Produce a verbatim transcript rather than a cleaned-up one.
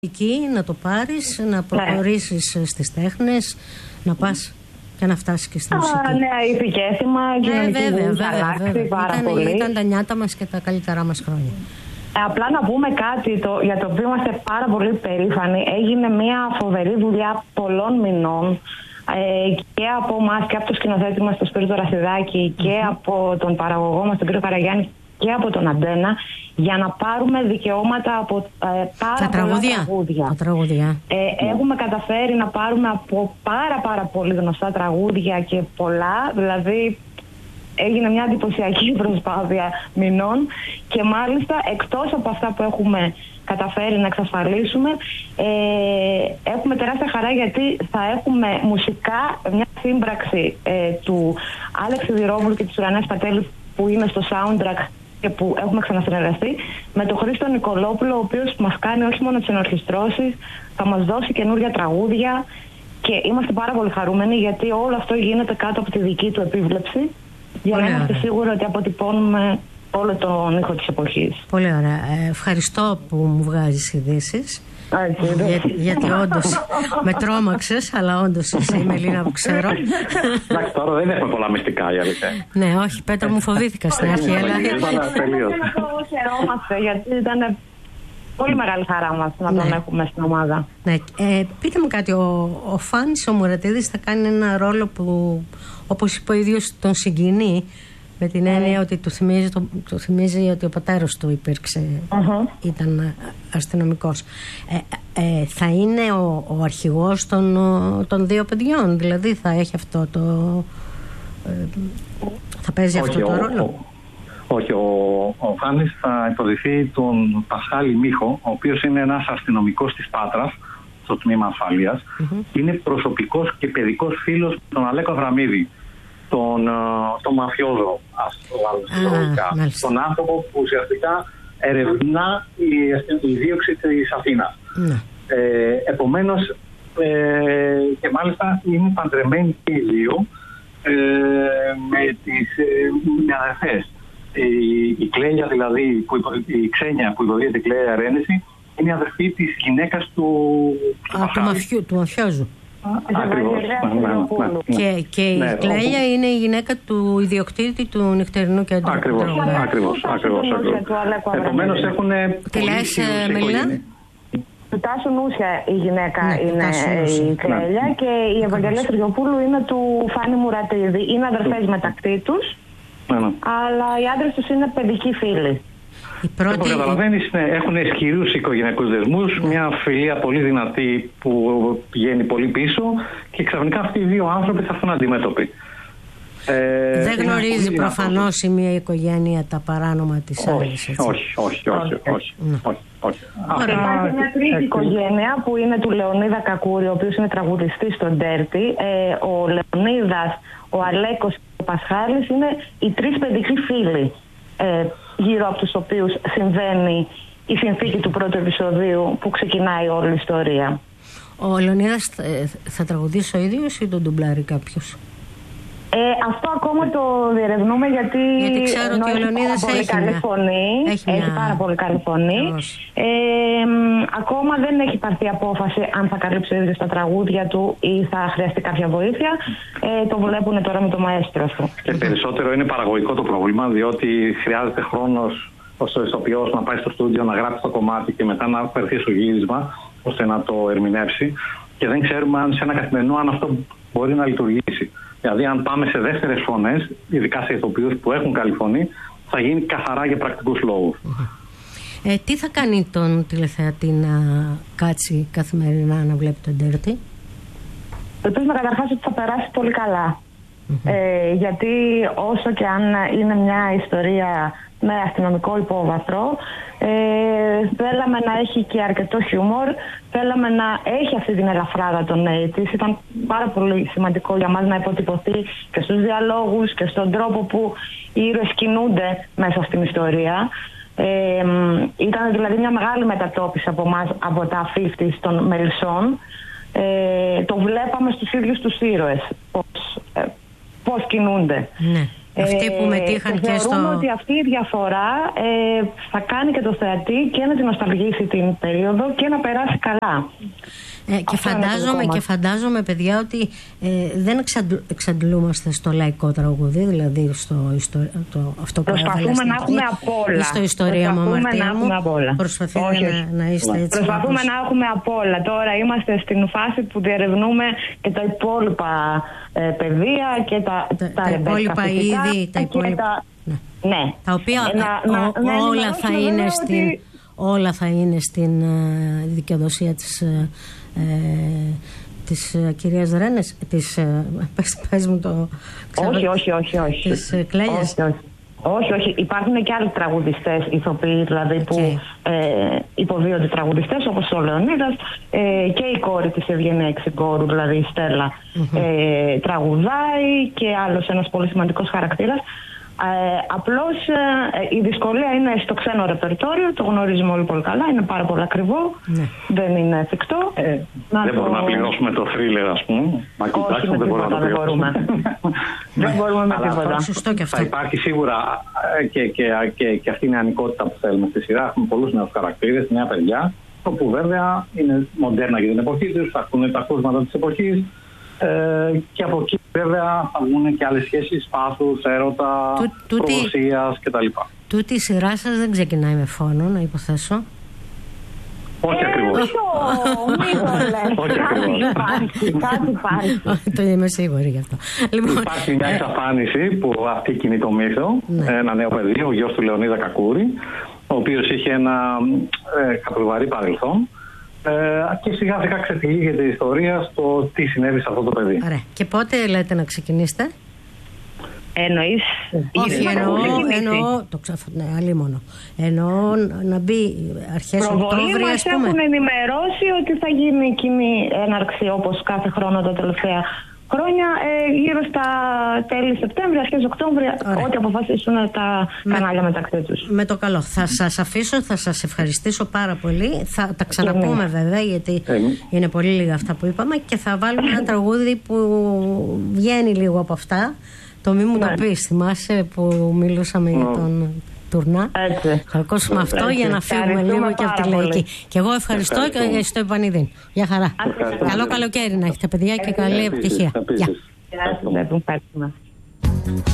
Εκεί να το πάρεις, να προχωρήσεις ναι. στις τέχνες, να πας και να φτάσεις και στη μουσική. Α, ναι, ηθικές έθιμα, κοινωνική βούληση, αλλάξει πάρα ήταν, πολύ. Ήταν τα νιάτα μας και τα καλύτερά μας χρόνια. Απλά να πούμε κάτι το, για το οποίο είμαστε πάρα πολύ περήφανοι. Έγινε μια φοβερή δουλειά πολλών μηνών ε, και από εμάς και από το σκηνοθέτη μας, τον Σπύρο Ρασιδάκη, και mm-hmm. από τον παραγωγό μας, τον κύριο Καραγιάννη, και από τον Αντένα, για να πάρουμε δικαιώματα από ε, πάρα τα πολλά τραγούδια. τραγούδια. Τα τραγούδια. Ε, yeah. Έχουμε καταφέρει να πάρουμε από πάρα πάρα πολύ γνωστά τραγούδια και πολλά, δηλαδή έγινε μια εντυπωσιακή προσπάθεια μηνών, και μάλιστα εκτός από αυτά που έχουμε καταφέρει να εξασφαλίσουμε, ε, έχουμε τεράστια χαρά, γιατί θα έχουμε μουσικά μια σύμπραξη ε, του Άλεξ Σιδηρόπουλου και της Ουρανίας Πατέλη, που είναι στο soundtrack και που έχουμε ξανασυνεργαστεί, με τον Χρήστο Νικολόπουλο, ο οποίος μας κάνει όχι μόνο τις ενορχιστρώσεις, θα μας δώσει καινούργια τραγούδια, και είμαστε πάρα πολύ χαρούμενοι, γιατί όλο αυτό γίνεται κάτω από τη δική του επίβλεψη, για να είμαστε σίγουροι ότι αποτυπώνουμε όλο τον ήχο της εποχής. Πολύ ωραία. Ε, ευχαριστώ που μου βγάζεις ειδήσεις. Για, γιατί όντως με τρόμαξες, αλλά όντως είσαι η Μελίνα που ξέρω. Εντάξει, τώρα δεν έχουμε πολλά μυστικά, η αλήθεια. Ναι, όχι, Πέτρο, μου φοβήθηκα στην αρχή. Αλλά χαιρόμαστε, γιατί ήταν πολύ μεγάλη χαρά μας να τον έχουμε στην ομάδα. Ναι. Ε, πείτε μου κάτι, ο, ο Φάνης ο Μουρατίδης θα κάνει ένα ρόλο που, όπως είπε ο ίδιος, τον συγκινεί, με την έννοια ότι του θυμίζει, το, το θυμίζει ότι ο πατέρας του υπήρξε, uh-huh. ήταν αστυνομικός. Ε, ε, θα είναι ο, ο αρχηγός των, των δύο παιδιών, δηλαδή θα έχει αυτό το... Ε, θα παίζει όχι, αυτό το ο, ρόλο. Ο, όχι, ο, ο Φάνης θα υποδηθεί τον Πασχάλη Μίχο, ο οποίος είναι ένας αστυνομικός της Πάτρας, στο τμήμα ασφαλείας. Uh-huh. Είναι προσωπικός και παιδικός φίλος τον Αλέκο Αβραμίδη, τον, τον μαφιόζο, ας το βάλουμε ah, τον άνθρωπο που ουσιαστικά ερευνά η, η δίωξη της Αθήνας. Mm. Ε, επομένως, ε, και μάλιστα είναι παντρεμένοι και οι δύο ε, με τις ε, αδερφές. Η, η Κλέλια, δηλαδή, που υπο, η Ξένια που υποδίεται η Κλέλια Ρένεση, είναι η αδερφή της γυναίκας του, ah, του, μαφιού, του μαφιόζου. Ακριβώς. Και, και η ναι, Κλέλια ο... είναι η γυναίκα του ιδιοκτήτη του νυχτερινού κέντρου. Ακριβώς, ακριβώς, ακριβώς. Επομένως έχουν... Τι λες, Μελίνα? Του Τάσου Νούσια η γυναίκα ναι, είναι η Κλέλια, ναι. Και η Ευαγγελία Τριοπούλου είναι του Φάνη Μουρατίδη. Είναι αδερφές μεταξύ τους, ναι, ναι. Αλλά οι άντρες τους είναι παιδικοί φίλοι. Πρώτη... Όπως καταλαβαίνεις, ναι, έχουν ισχυρούς οικογενειακούς δεσμούς, μια φιλία πολύ δυνατή που πηγαίνει πολύ πίσω, και ξαφνικά αυτοί οι δύο άνθρωποι θα έρθουν αντιμέτωποι. Ε, δεν γνωρίζει προφανώς η μία οικογένεια τα παράνομα της άλλης. Όχι, όχι, όχι, όχι, όχι, όχι, όχι. Υπάρχει μια τρίτη οικογένεια που είναι του Λεωνίδα Κακούρη, ο οποίος είναι τραγουδιστής στον Ντέρτη. Ε, ο Λεωνίδας, ο Αλέκος και ο Πασχάλης είναι οι τρεις παιδικοί φίλοι, ε, γύρω από τους οποίους συμβαίνει η συνθήκη του πρώτου επεισοδίου που ξεκινάει όλη η ιστορία. Ο Λεωνίδας θα, θα τραγουδήσει ο ίδιος ή τον ντουμπλάρει κάποιος? Ε, αυτό ακόμα το διερευνούμε, γιατί, γιατί ξέρω ότι ο Λεωνίδας έχει, καλή μια... φωνή, έχει, έχει μια... πάρα πολύ καλή φωνή. Ε, ακόμα δεν έχει πάρθει απόφαση αν θα καλύψει ο ίδιος τα τραγούδια του ή θα χρειαστεί κάποια βοήθεια. Ε, το βλέπουν τώρα με το μαέστρο του. Και περισσότερο είναι παραγωγικό το πρόβλημα, διότι χρειάζεται χρόνος ως ο ηθοποιός να πάει στο στούντιο, να γράψει το κομμάτι και μετά να φερθεί στο γύρισμα ώστε να το ερμηνεύσει. Και δεν ξέρουμε αν σε ένα καθημερινό αν αυτό μπορεί να λειτουργήσει. Δηλαδή, αν πάμε σε δεύτερες φωνές, ειδικά σε ηθοποιούς που έχουν καλή φωνή, θα γίνει καθαρά για πρακτικούς λόγους. Ε, τι θα κάνει τον τηλεθεατή να κάτσει καθημερινά να βλέπει τον Ντέρτη? Ελπίζουμε καταρχάς ότι θα περάσει πολύ καλά. Mm-hmm. Ε, γιατί όσο και αν είναι μια ιστορία με αστυνομικό υπόβαθρο, ε, θέλαμε να έχει και αρκετό χιούμορ, θέλαμε να έχει αυτή την ελαφράδα των ογδόντα. Ήταν πάρα πολύ σημαντικό για μας να υποτυπωθεί και στους διαλόγους και στον τρόπο που οι ήρωες κινούνται μέσα στην ιστορία. Ε, ήταν δηλαδή μια μεγάλη μετατόπιση από εμάς, από τα πενήντα των Μελισσών. Ε, το βλέπαμε στους ίδιους τους ήρωες πώς, ε, πώς κινούνται. Ναι. Ε, Αυτοί που μετήχαν ε, και στο... Θεωρούμε ότι αυτή η διαφορά ε, θα κάνει και το θεατή και να την νοσταλγήσει την περίοδο και να περάσει καλά. Ε, και, φαντάζομαι, και φαντάζομαι, παιδιά, ότι ε, δεν εξαντλ, εξαντλούμαστε στο λαϊκό τραγούδι, δηλαδή στο ιστο, το, αυτό που προσπαθούμε να έχουμε απ' όλα. Στο ιστορία μου, αμαρτία μου. Προσπαθούμε να, να είστε έτσι. Προσπαθούμε όπως... να έχουμε απ' όλα. Τώρα είμαστε στην φάση που διερευνούμε και τα υπόλοιπα ε, παιδεία και τα, τα, τα, τα υπόλοιπα είδη. Τα, υπόλοιπα... τα... Ναι. Ναι. τα οποία ε, να, ο, να, να όλα, θα είναι στην, ότι... όλα θα είναι στην uh, δικαιοδοσία της... Uh, Ε, της uh, κυρίας Ρένες, της, uh, πες, πες μου το ξέρω, όχι, όχι, όχι, όχι. Της uh, Κλέλιας. Όχι, όχι. Όχι, όχι. Υπάρχουν και άλλοι τραγουδιστές, ηθοποιοί δηλαδή, που okay. ε, υποδίονται τραγουδιστές, όπως ο Λεωνίδας ε, και η κόρη της Ευγενία Εξυγκόρου, δηλαδή η Στέλλα, mm-hmm. ε, τραγουδάει και άλλος ένας πολύ σημαντικός χαρακτήρας. Ε, απλώς ε, η δυσκολία είναι στο ξένο ρεπερτόριο, το γνωρίζουμε όλοι πολύ καλά, είναι πάρα πολύ ακριβό, ναι. δεν είναι εφικτό. Ε, δεν το... μπορούμε να πληρώσουμε το θρίλερ, ας πούμε. Μα κοιτάξτε, δεν μπορούμε να το πληρώσουμε. Δεν μπορούμε με τίποτα. Σωστό και αυτό. Θα υπάρχει σίγουρα και, και, και, και αυτή η νεανικότητα που θέλουμε στη σειρά. Έχουμε πολλούς νέους χαρακτήρες, νέα παιδιά, όπου βέβαια είναι μοντέρνα για την εποχή τους, θα ακούνε τα ακούσματα της εποχής. Ε, και από εκεί βέβαια θα βγουν και άλλες σχέσεις πάθους, έρωτα, προδοσίας κτλ. Τούτη η σειρά σας δεν ξεκινάει με φόνο, να υποθέσω. Όχι ακριβώς. Όχι ακριβώς. Κάτι υπάρχει. Το είμαι σίγουρη γι' αυτό. Υπάρχει μια εξαφάνιση που αυτή κινεί το μύθο. Ένα νέο παιδί, ο γιος του Λεωνίδα Κακούρη, ο οποίος είχε ένα καπλοβαρή παρελθόν. Ε, και σιγά σιγά ξετυλίγεται η ιστορία στο τι συνέβη σε αυτό το παιδί. Ωραία. Και πότε λέτε να ξεκινήσετε? Εννοείς? Όχι, εννοώ, εννοώ το ξαφ... ναι, άλλη μόνο. Εννοώ να μπει αρχές Οκτώβρη, μας έχουν ενημερώσει ότι θα γίνει κοινή έναρξη όπως κάθε χρόνο τα τελευταία χρόνια, ε, γύρω στα τέλη Σεπτέμβρια, αρχές Οκτώβρια, ό,τι αποφασίσουν τα με, κανάλια μεταξύ τους. Με το καλό. Θα σας αφήσω, θα σας ευχαριστήσω πάρα πολύ. Θα τα ξαναπούμε βέβαια, γιατί ε, είναι πολύ λίγα αυτά που είπαμε, και θα βάλουμε ένα τραγούδι που βγαίνει λίγο από αυτά. Το μη μου ναι. το πεις, θυμάσαι που μιλούσαμε mm. για τον τουρνά. Έτσι. Θα ακούσουμε έτσι. αυτό για να φύγουμε λίγο και από τη λαϊκή. Και εγώ ευχαριστώ, ευχαριστώ. και στο επανειδήν. Γεια χαρά. Ευχαριστώ. Καλό καλοκαίρι να έχετε παιδιά και καλή επιτυχία. Γεια.